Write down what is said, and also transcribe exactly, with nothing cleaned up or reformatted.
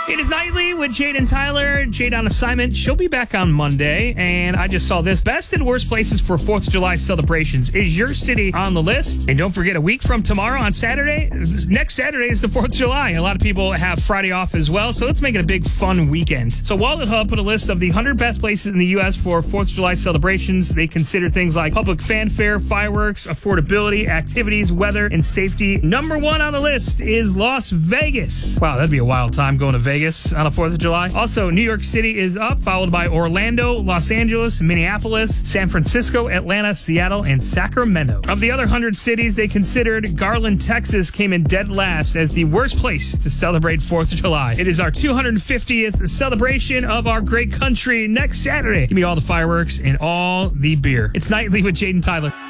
It is Nightly with Jade and Tyler. Jade on assignment. She'll be back on Monday. And I just saw this. Best and worst places for fourth of July celebrations. Is your city on the list? And don't forget, a week from tomorrow on Saturday, next Saturday is the fourth of July. A lot of people have Friday off as well. So let's make it a big fun weekend. So Wallet Hub put a list of the one hundred best places in the U S for fourth of July celebrations. They consider things like public fanfare, fireworks, affordability, activities, weather, and safety. Number one on the list is Las Vegas. Wow, that'd be a wild time going to Vegas on the fourth of July. Also, New York City is up, followed by Orlando, Los Angeles, Minneapolis, San Francisco, Atlanta, Seattle, and Sacramento. Of the other one hundred cities they considered, Garland, Texas came in dead last as the worst place to celebrate fourth of July. It is our two hundred fiftieth celebration of our great country next Saturday. Give me all the fireworks and all the beer. It's Nightly with Jade and Tyler.